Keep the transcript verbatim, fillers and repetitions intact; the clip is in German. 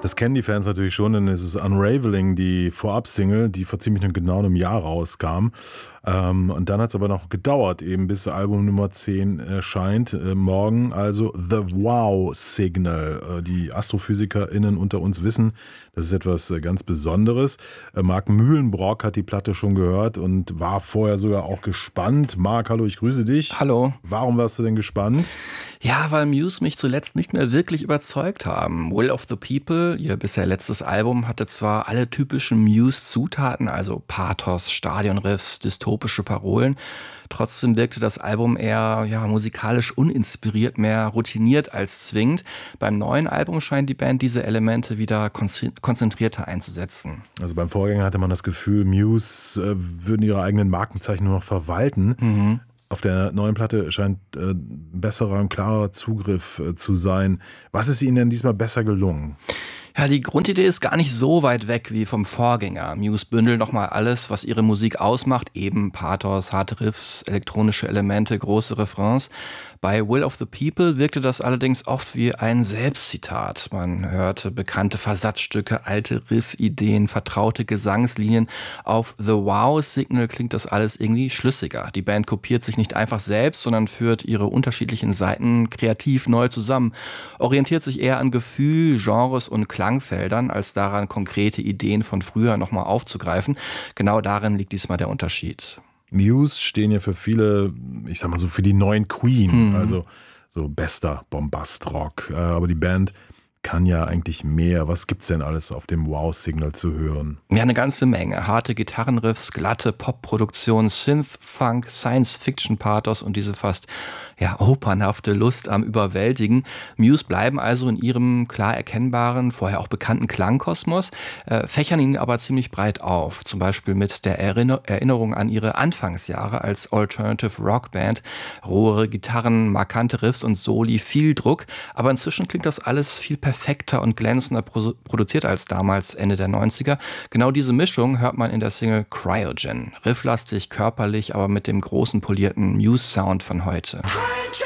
Das kennen die Fans natürlich schon, denn es ist Unraveling, die Vorab-Single, die vor ziemlich genau einem Jahr rauskam. Ähm, und dann hat es aber noch gedauert, eben bis Album Nummer zehn erscheint. Äh, morgen also The Wow Signal. Äh, die AstrophysikerInnen unter uns wissen, das ist etwas äh, ganz Besonderes. Äh, Marc Mühlenbrock hat die Platte schon gehört und war vorher sogar auch gespannt. Marc, hallo, ich grüße dich. Hallo. Warum warst du denn gespannt? Ja, weil Muse mich zuletzt nicht mehr wirklich überzeugt haben. Will of the People, ihr bisher letztes Album, hatte zwar alle typischen Muse-Zutaten, also Pathos, Stadionriffs, dystopische Parolen. Trotzdem wirkte das Album eher ja, musikalisch uninspiriert, mehr routiniert als zwingend. Beim neuen Album scheint die Band diese Elemente wieder konzentrierter einzusetzen. Also beim Vorgänger hatte man das Gefühl, Muse äh, würden ihre eigenen Markenzeichen nur noch verwalten. Mhm. Auf der neuen Platte scheint äh, besserer und klarer Zugriff äh, zu sein. Was ist Ihnen denn diesmal besser gelungen? Ja, die Grundidee ist gar nicht so weit weg wie vom Vorgänger. Muse bündelt nochmal alles, was ihre Musik ausmacht, eben Pathos, harte Riffs, elektronische Elemente, große Refrains. Bei Will of the People wirkte das allerdings oft wie ein Selbstzitat. Man hörte bekannte Versatzstücke, alte Riffideen, vertraute Gesangslinien. Auf The Wow Signal klingt das alles irgendwie schlüssiger. Die Band kopiert sich nicht einfach selbst, sondern führt ihre unterschiedlichen Seiten kreativ neu zusammen, orientiert sich eher an Gefühl, Genres und Klangfeldern, als daran, konkrete Ideen von früher nochmal aufzugreifen. Genau darin liegt diesmal der Unterschied. Muse stehen ja für viele, ich sag mal so, für die neuen Queen, Mhm. also so bester Bombastrock. Äh, Aber die Band kann ja eigentlich mehr. Was gibt's denn alles auf dem Wow-Signal zu hören? Ja, eine ganze Menge. Harte Gitarrenriffs, glatte Popproduktion, Synth, Funk, Science-Fiction-Pathos und diese fast ja, opernhafte Lust am Überwältigen. Muse bleiben also in ihrem klar erkennbaren, vorher auch bekannten Klangkosmos, äh, fächern ihn aber ziemlich breit auf. Zum Beispiel mit der Erinner- Erinnerung an ihre Anfangsjahre als Alternative Rockband. Rohere Gitarren, markante Riffs und Soli, viel Druck. Aber inzwischen klingt das alles viel perfekter und glänzender pro- produziert als damals Ende der neunziger. Genau diese Mischung hört man in der Single Cryogen. Rifflastig, körperlich, aber mit dem großen polierten Muse-Sound von heute.